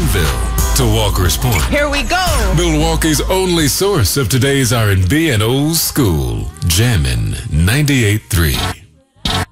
Danville to Walker's Point. Here we go. Milwaukee's only source of today's R&B and old school. Jammin' 98.3.